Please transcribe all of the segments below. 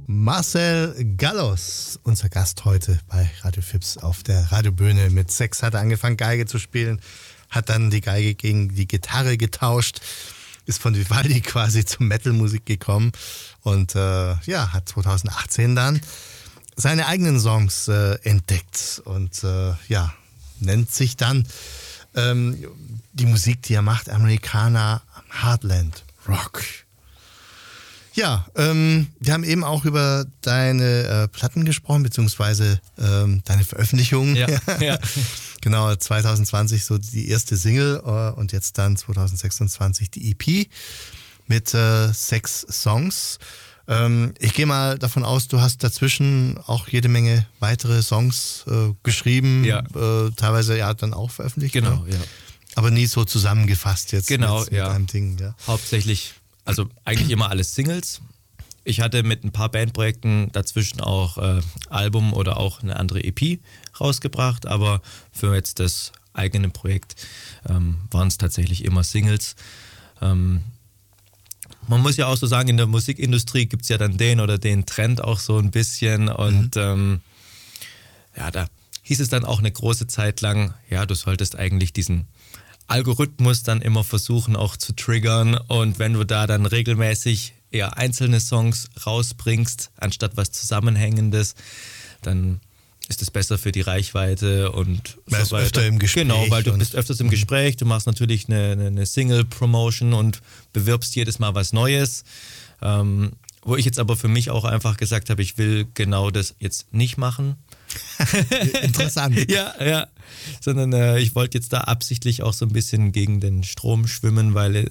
Marcel Gallos, unser Gast heute bei Radio Fips auf der Radiobühne. Mit 6 hat er angefangen, Geige zu spielen, hat dann die Geige gegen die Gitarre getauscht, ist von Vivaldi quasi zur Metal-Musik gekommen und hat 2018 dann seine eigenen Songs entdeckt und nennt sich dann die Musik, die er macht, Americana Heartland Rock. Ja, wir haben eben auch über deine Platten gesprochen, beziehungsweise deine Veröffentlichungen. Ja. Genau, 2020 so die erste Single und jetzt dann 2026 die EP mit 6 Songs. Ich gehe mal davon aus, du hast dazwischen auch jede Menge weitere Songs geschrieben, teilweise ja dann auch veröffentlicht. Genau, ja. Aber nie so zusammengefasst jetzt mit einem Ding. Ja. Hauptsächlich, also eigentlich immer alles Singles. Ich hatte mit ein paar Bandprojekten dazwischen auch Album oder auch eine andere EP rausgebracht, aber für jetzt das eigene Projekt waren es tatsächlich immer Singles. Man muss ja auch so sagen, in der Musikindustrie gibt es ja dann den oder den Trend auch so ein bisschen und da hieß es dann auch eine große Zeit lang, ja, du solltest eigentlich diesen Algorithmus dann immer versuchen auch zu triggern und wenn du da dann regelmäßig eher einzelne Songs rausbringst, anstatt was Zusammenhängendes, dann ist es besser für die Reichweite und man so weiter. Öfter im Gespräch. Genau, weil du bist öfters im Gespräch, du machst natürlich eine Single-Promotion und bewirbst jedes Mal was Neues. Wo ich jetzt aber für mich auch einfach gesagt habe, ich will genau das jetzt nicht machen. Interessant. Ja. Sondern ich wollte jetzt da absichtlich auch so ein bisschen gegen den Strom schwimmen, weil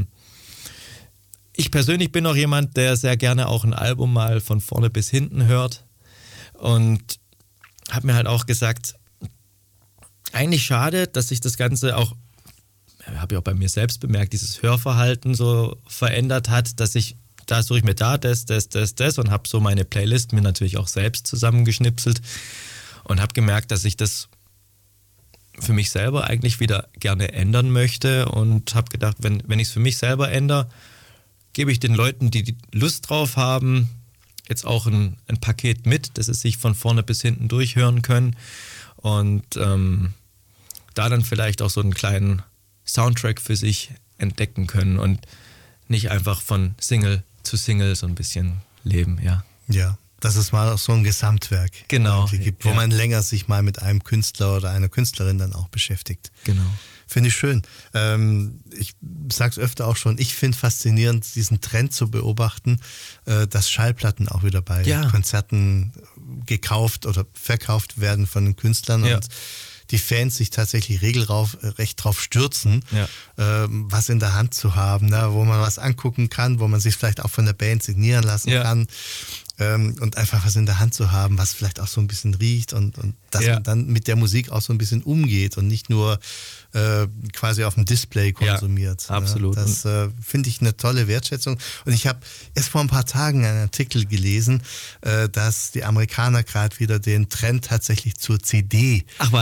ich persönlich bin auch jemand, der sehr gerne auch ein Album mal von vorne bis hinten hört und habe mir halt auch gesagt, eigentlich schade, dass sich das Ganze auch, habe ich auch bei mir selbst bemerkt, dieses Hörverhalten so verändert hat, dass ich, da suche ich mir da das und habe so meine Playlist mir natürlich auch selbst zusammengeschnipselt und habe gemerkt, dass ich das für mich selber eigentlich wieder gerne ändern möchte und habe gedacht, wenn ich es für mich selber ändere, gebe ich den Leuten, die Lust drauf haben, jetzt auch ein Paket mit, dass sie sich von vorne bis hinten durchhören können und da dann vielleicht auch so einen kleinen Soundtrack für sich entdecken können und nicht einfach von Single zu Single so ein bisschen leben, ja. Ja, dass es mal auch so ein Gesamtwerk gibt, wo man länger sich mal mit einem Künstler oder einer Künstlerin dann auch beschäftigt. Genau. Finde ich schön. Ich sage es öfter auch schon, ich finde faszinierend, diesen Trend zu beobachten, dass Schallplatten auch wieder bei Konzerten gekauft oder verkauft werden von den Künstlern und die Fans sich tatsächlich regelrecht drauf stürzen, was in der Hand zu haben, wo man was angucken kann, wo man sich vielleicht auch von der Band signieren lassen kann. Und einfach was in der Hand zu haben, was vielleicht auch so ein bisschen riecht und dass man dann mit der Musik auch so ein bisschen umgeht und nicht nur quasi auf dem Display konsumiert. Ja, absolut. Das finde ich eine tolle Wertschätzung. Und ich habe erst vor ein paar Tagen einen Artikel gelesen, dass die Amerikaner gerade wieder den Trend tatsächlich zur CD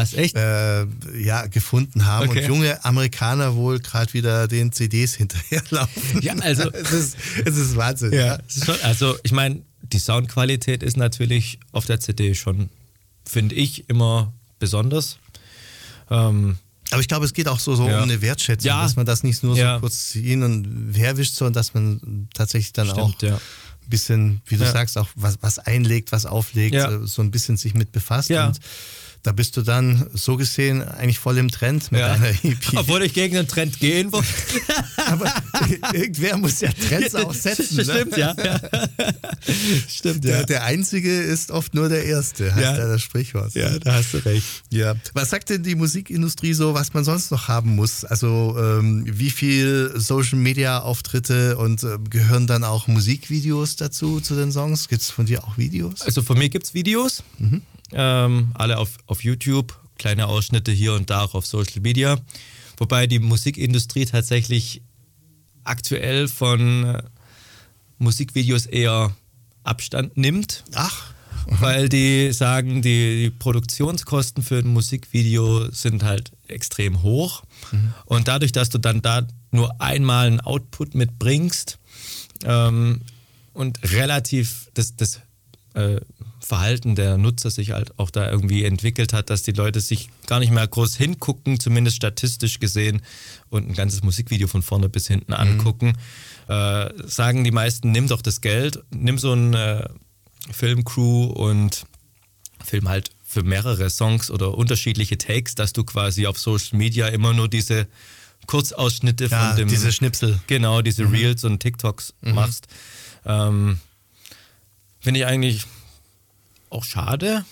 gefunden haben und junge Amerikaner wohl gerade wieder den CDs hinterherlaufen. Ja, also es ist Wahnsinn. Ja. Es ist schon, also ich meine, die Soundqualität ist natürlich auf der CD schon, finde ich, immer besonders. Aber ich glaube, es geht auch so um eine Wertschätzung, dass man das nicht nur so kurz hin und herwischt, sondern dass man tatsächlich dann auch ein bisschen, wie du sagst, auch was einlegt, was auflegt, so ein bisschen sich mit befasst. Ja. Und da bist du dann so gesehen eigentlich voll im Trend mit deiner EP. Obwohl ich gegen den Trend gehen wollte. Aber irgendwer muss ja Trends auch setzen. Stimmt, ne? Stimmt, ja. Der Einzige ist oft nur der Erste, heißt ja das Sprichwort. Ja, da hast du recht. Ja. Was sagt denn die Musikindustrie so, was man sonst noch haben muss? Also wie viel Social-Media-Auftritte und gehören dann auch Musikvideos dazu, zu den Songs? Gibt es von dir auch Videos? Also von mir gibt es Videos. Alle auf YouTube, kleine Ausschnitte hier und da auch auf Social Media. Wobei die Musikindustrie tatsächlich aktuell von Musikvideos eher Abstand nimmt. Ach. Weil die sagen, die Produktionskosten für ein Musikvideo sind halt extrem hoch. Und dadurch, dass du dann da nur einmal einen Output mitbringst, und relativ das Verhalten der Nutzer sich halt auch da irgendwie entwickelt hat, dass die Leute sich gar nicht mehr groß hingucken, zumindest statistisch gesehen, und ein ganzes Musikvideo von vorne bis hinten angucken. Sagen die meisten, nimm doch das Geld, nimm so eine Filmcrew und film halt für mehrere Songs oder unterschiedliche Takes, dass du quasi auf Social Media immer nur diese Kurzausschnitte von dem... diese Schnipsel. Genau, diese Reels und TikToks machst. Finde ich eigentlich auch schade.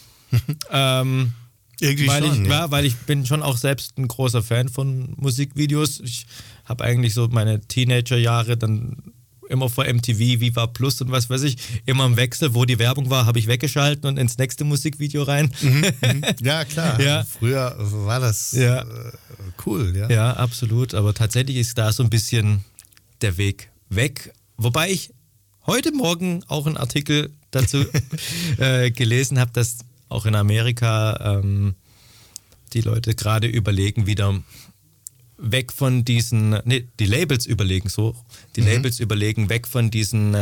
Irgendwie schon, weil ich bin schon auch selbst ein großer Fan von Musikvideos. Ich habe eigentlich so meine Teenagerjahre dann immer vor MTV, Viva Plus und was weiß ich, immer im Wechsel, wo die Werbung war, habe ich weggeschalten und ins nächste Musikvideo rein. Ja, klar. Ja. Früher war das cool, ja. Ja, absolut. Aber tatsächlich ist da so ein bisschen der Weg weg. Wobei ich heute Morgen auch einen Artikel dazu gelesen habe, dass auch in Amerika die Leute gerade überlegen, wieder weg von diesen, die Labels überlegen Labels überlegen, weg von diesen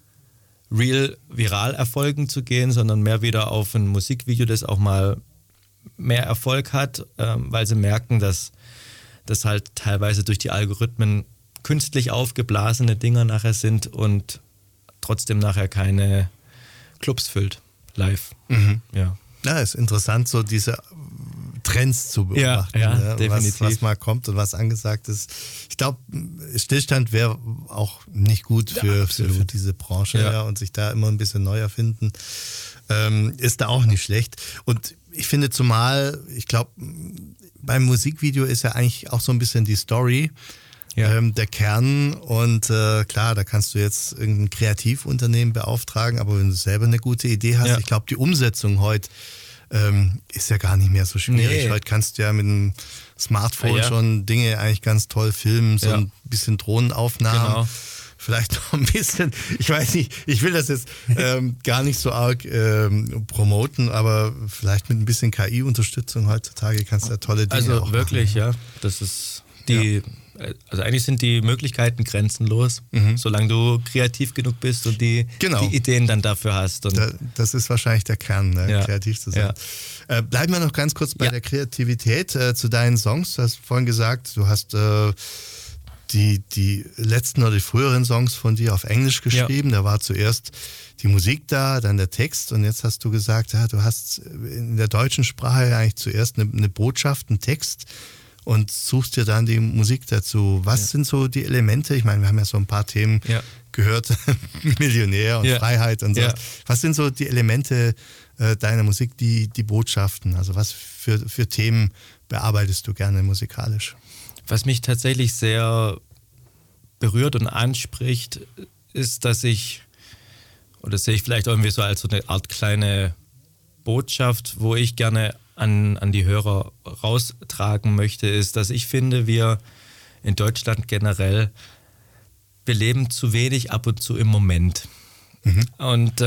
Real-Viral-Erfolgen zu gehen, sondern mehr wieder auf ein Musikvideo, das auch mal mehr Erfolg hat, weil sie merken, dass das halt teilweise durch die Algorithmen künstlich aufgeblasene Dinger nachher sind und trotzdem nachher keine Clubs füllt, live. Ja, ist interessant, so diese Trends zu beobachten, ja, definitiv. Was mal kommt und was angesagt ist. Ich glaube, Stillstand wäre auch nicht gut für diese Branche, ja, und sich da immer ein bisschen neu erfinden, ist da auch nicht schlecht. Und ich finde zumal, ich glaube, beim Musikvideo ist ja eigentlich auch so ein bisschen die Story, der Kern, und klar, da kannst du jetzt irgendein Kreativunternehmen beauftragen, aber wenn du selber eine gute Idee hast, ich glaube, die Umsetzung heute ist ja gar nicht mehr so schwierig. Nee. Heute kannst du ja mit dem Smartphone schon Dinge eigentlich ganz toll filmen, so ein bisschen Drohnenaufnahmen. Genau. Vielleicht noch ein bisschen, ich weiß nicht, ich will das jetzt gar nicht so arg promoten, aber vielleicht mit ein bisschen KI-Unterstützung heutzutage kannst du ja tolle Dinge auch wirklich, machen. ja. Das ist also eigentlich sind die Möglichkeiten grenzenlos, solange du kreativ genug bist und die Ideen dann dafür hast. Und das ist wahrscheinlich der Kern, ne? Kreativ zu sein. Ja. Bleiben wir noch ganz kurz bei der Kreativität zu deinen Songs. Du hast vorhin gesagt, du hast die letzten oder die früheren Songs von dir auf Englisch geschrieben. Da war zuerst die Musik da, dann der Text, und jetzt hast du gesagt, du hast in der deutschen Sprache eigentlich zuerst eine Botschaft, einen Text, und suchst dir dann die Musik dazu. Was sind so die Elemente? Ich meine, wir haben ja so ein paar Themen gehört, Millionär und Freiheit und so. Was sind so die Elemente deiner Musik, die Botschaften? Also was für Themen bearbeitest du gerne musikalisch? Was mich tatsächlich sehr berührt und anspricht, ist, dass das sehe ich vielleicht irgendwie so als so eine Art kleine Botschaft, wo ich gerne an die Hörer raustragen möchte, ist, dass ich finde, wir in Deutschland generell, wir leben zu wenig ab und zu im Moment. Und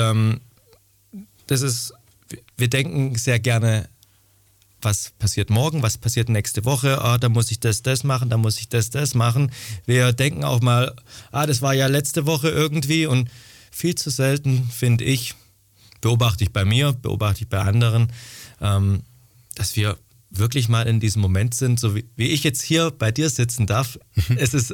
das ist, wir denken sehr gerne, was passiert morgen, was passiert nächste Woche, da muss ich das machen, da muss ich das machen. Wir denken auch mal, das war ja letzte Woche irgendwie, und viel zu selten, finde ich, beobachte ich bei mir, beobachte ich bei anderen, dass wir wirklich mal in diesem Moment sind, so wie ich jetzt hier bei dir sitzen darf. Es ist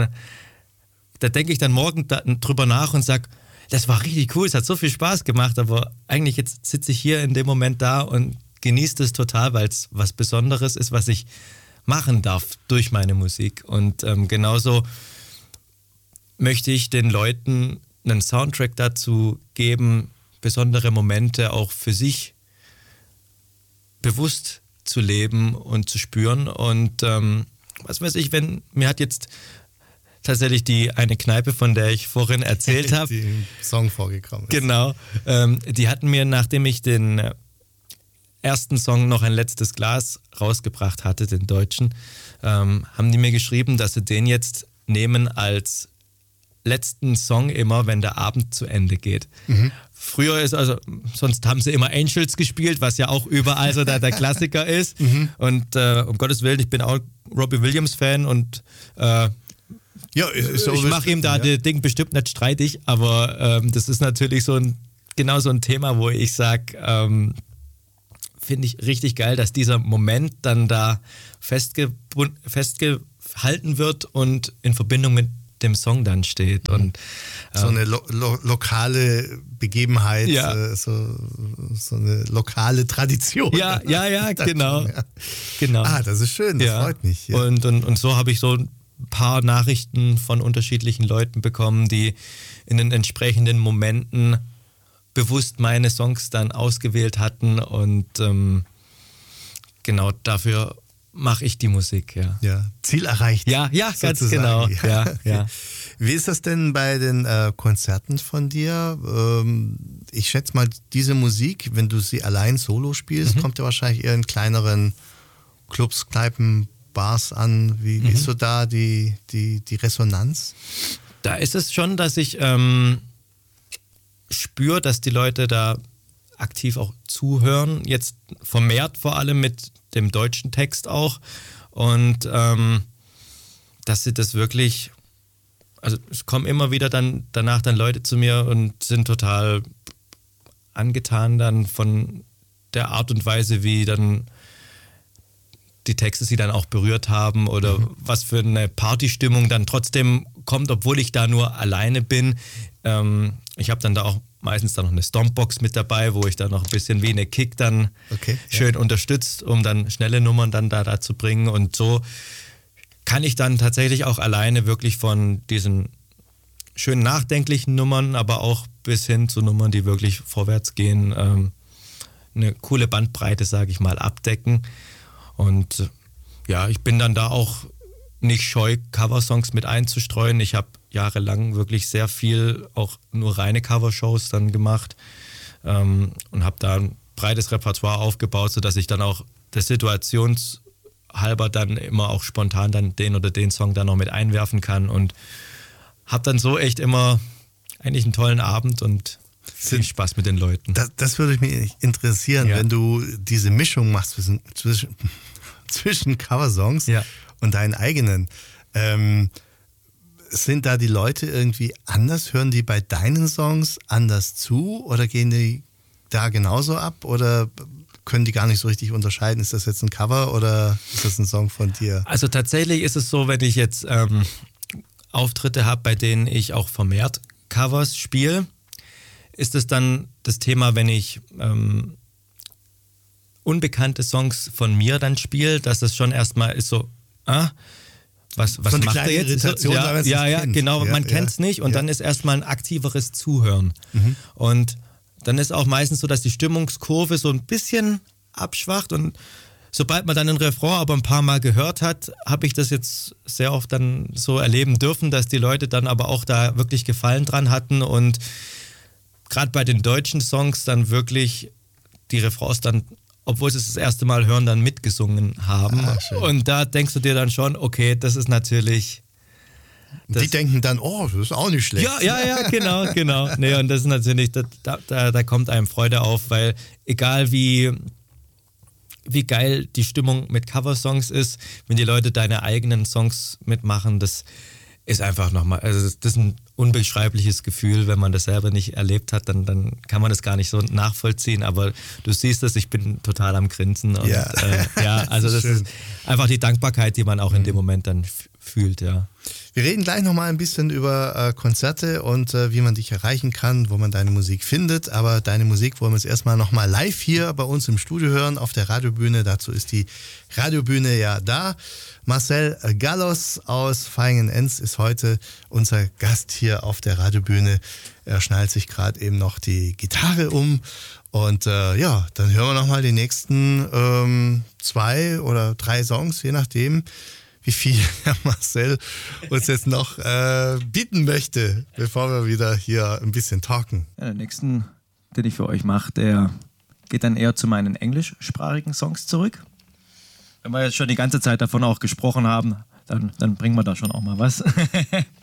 da denke ich dann morgen drüber nach und sage, das war richtig cool, es hat so viel Spaß gemacht, aber eigentlich jetzt sitze ich hier in dem Moment da und genieße es total, weil es was Besonderes ist, was ich machen darf durch meine Musik. Und genauso möchte ich den Leuten einen Soundtrack dazu geben, besondere Momente auch für sich bewusst zu leben und zu spüren. Und was weiß ich, mir hat jetzt tatsächlich die eine Kneipe, von der ich vorhin erzählt habe, die im Song vorgekommen ist. Genau, die hatten mir, nachdem ich den ersten Song noch ein letztes Glas rausgebracht hatte, den deutschen, haben die mir geschrieben, dass sie den jetzt nehmen als letzten Song immer, wenn der Abend zu Ende geht. Früher sonst haben sie immer Angels gespielt, was ja auch überall so der Klassiker ist. Und um Gottes Willen, ich bin auch Robbie Williams Fan und Ja, ist ich mache ihm da das Ding bestimmt nicht streitig, aber das ist natürlich genau so ein Thema, wo ich sage, finde ich richtig geil, dass dieser Moment dann da festgehalten wird und in Verbindung mit dem Song dann steht. Und, so eine lokale Begebenheit, so eine lokale Tradition. Ja, genau. Genau. Das ist schön, das freut mich. Ja. Und so habe ich so ein paar Nachrichten von unterschiedlichen Leuten bekommen, die in den entsprechenden Momenten bewusst meine Songs dann ausgewählt hatten und genau dafür mache ich die Musik, ja. Ja, Ziel erreicht. Ja, ganz genau. Ja. Wie ist das denn bei den Konzerten von dir? Ich schätze mal, diese Musik, wenn du sie allein solo spielst, kommt ja wahrscheinlich eher in kleineren Clubs, Kneipen, Bars an. Wie ist so da die Resonanz? Da ist es schon, dass ich spüre, dass die Leute da aktiv auch zuhören, jetzt vermehrt vor allem mit dem deutschen Text auch und dass sie das wirklich, also es kommen immer wieder danach Leute zu mir und sind total angetan dann von der Art und Weise, wie dann die Texte sie dann auch berührt haben oder was für eine Partystimmung dann trotzdem kommt, obwohl ich da nur alleine bin. Ich habe dann da auch meistens dann noch eine Stompbox mit dabei, wo ich dann noch ein bisschen wie eine Kick dann schön unterstützt, um dann schnelle Nummern dann da zu bringen. Und so kann ich dann tatsächlich auch alleine wirklich von diesen schön nachdenklichen Nummern, aber auch bis hin zu Nummern, die wirklich vorwärts gehen, eine coole Bandbreite, sage ich mal, abdecken. Und ja, ich bin dann da auch nicht scheu, Coversongs mit einzustreuen. Ich habe jahrelang wirklich sehr viel auch nur reine Covershows dann gemacht und habe da ein breites Repertoire aufgebaut, sodass ich dann auch der Situationshalber dann immer auch spontan dann den oder den Song dann noch mit einwerfen kann und habe dann so echt immer eigentlich einen tollen Abend und viel Spaß mit den Leuten. Das würde mich interessieren, wenn du diese Mischung machst zwischen Coversongs und deinen eigenen. Sind da die Leute irgendwie anders? Hören die bei deinen Songs anders zu oder gehen die da genauso ab oder können die gar nicht so richtig unterscheiden? Ist das jetzt ein Cover oder ist das ein Song von dir? Also tatsächlich ist es so, wenn ich jetzt Auftritte habe, bei denen ich auch vermehrt Covers spiele, ist es dann das Thema, wenn ich unbekannte Songs von mir dann spiele, dass es schon erstmal ist so, was so macht er jetzt? Genau, man kennt es nicht und dann ist erstmal ein aktiveres Zuhören. Und dann ist auch meistens so, dass die Stimmungskurve so ein bisschen abschwacht und sobald man dann ein Refrain aber ein paar Mal gehört hat, habe ich das jetzt sehr oft dann so erleben dürfen, dass die Leute dann aber auch da wirklich Gefallen dran hatten und gerade bei den deutschen Songs dann wirklich die Refrains dann, obwohl sie es das erste Mal hören, dann mitgesungen haben. Und da denkst du dir dann schon, okay, das ist natürlich... Die denken dann, das ist auch nicht schlecht. Ja, genau. Nee, und das ist natürlich, da kommt einem Freude auf, weil egal wie geil die Stimmung mit Coversongs ist, wenn die Leute deine eigenen Songs mitmachen, das ist einfach nochmal, also das ist ein unbeschreibliches Gefühl, wenn man das selber nicht erlebt hat, dann kann man das gar nicht so nachvollziehen, aber du siehst es, ich bin total am Grinsen und also das ist einfach die Dankbarkeit, die man auch in dem Moment dann fühlt, ja. Wir reden gleich nochmal ein bisschen über Konzerte und wie man dich erreichen kann, wo man deine Musik findet. Aber deine Musik wollen wir jetzt erstmal nochmal live hier bei uns im Studio hören, auf der Radiobühne. Dazu ist die Radiobühne ja da. Marcel Gallos aus Vaihingen-Enz ist heute unser Gast hier auf der Radiobühne. Er schnallt sich gerade eben noch die Gitarre um. Und dann hören wir nochmal die nächsten 2 oder 3 Songs, je nachdem, wie viel Herr Marcel uns jetzt noch bieten möchte, bevor wir wieder hier ein bisschen talken. Ja, der nächsten, den ich für euch mache, der geht dann eher zu meinen englischsprachigen Songs zurück. Wenn wir jetzt schon die ganze Zeit davon auch gesprochen haben, dann bringen wir da schon auch mal was.